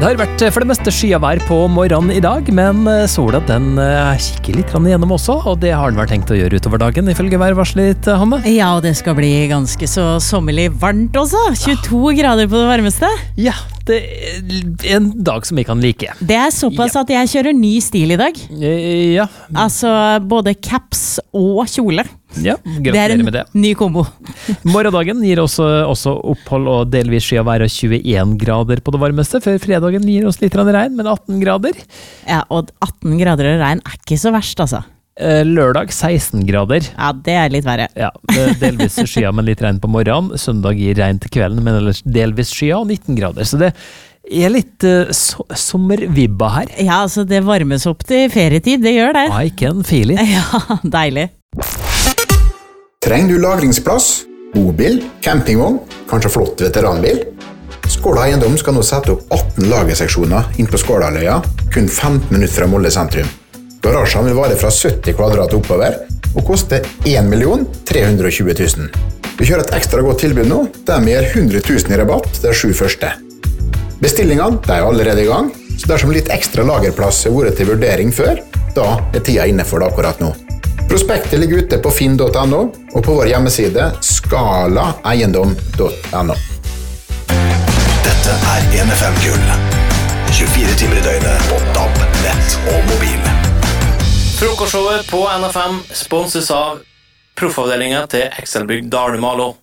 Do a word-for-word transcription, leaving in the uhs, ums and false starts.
Det har vært for det meste skyavær på morgenen i dag, men sola den kikker litt gjennom også, og det har den vært tenkt å gjøre utover dagen, ifølge værvarslet, Hanne. Ja, og det skal bli ganske så sommerlig varmt også. tjueto ja. grader på det varmeste. Ja, det er en dag som vi kan like. Det er såpass ja. at jeg kjører ny stil i dag. Ja. Altså både caps og kjole. Ja, gratulerer med det. Det er en ny kombo. Morgendagen gir også, også opphold og delvis sky og vær av tjueen grader på det varmeste, før fredagen gir oss litt regn, men atten grader. Ja, og atten grader og regn er ikke så verst, altså. Lørdag seksten grader. Ja, det er litt verre. Ja, delvis skya, men litt regn på morgenen. Søndag gir regn til kvelden, men ellers delvis skya og nitten grader. Så det er litt uh, so sommervibba her. Ja, altså det varmes opp til ferietid, det gjør det. I can feel it. Ja, deilig. Trenger du lagringsplass, bobil, campingvogn, kanskje flott veteranbil? Skåla Eiendom skal nå sette opp atten lagerseksjoner inn på Skålaløya, kun femten minutter fra Molde sentrum. Garasjen vil vare fra sytti kvadrat oppover, og koste en million tre hundre og tjue tusen. Vi kjører et ekstra godt tilbud nå, der vi gir hundre tusen i rabatt til de sju første. Bestillingene de er allerede i gang, så dersom litt ekstra lagerplass har vært til vurdering før, da er tida inne for det akkurat nå. Prospektet ligger ute på finn punktum no og på vår hjemmeside skala eiendom punktum no. Dette er N F M-gull. tjuefire timer i døgnet på D A B, nett og mobil. Frokostshowet på N F M sponses av proffavdelingen til Excelbygg Dalumalo.